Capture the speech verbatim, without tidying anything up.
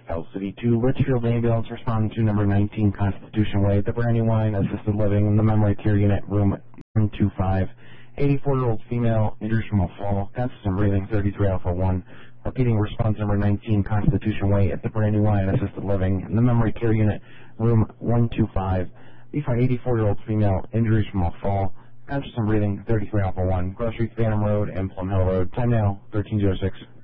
South City two, Litchfield Ambulance responding to number nineteen Constitution Way, the Brandywine Assisted Living in the Memory Care Unit, room one two five. eighty-four-year-old female, injuries from a fall, constant breathing, thirty-three Alpha one. Repeating response number nineteen Constitution Way at the Brandywine Assisted Living in the Memory Care Unit, room one two five. B five eighty-four-year-old female, injuries from a fall, conscious and breathing, thirty-three Alpha one. Grocery, Phantom Road, and Plum Hill Road. Time now, thirteen oh six.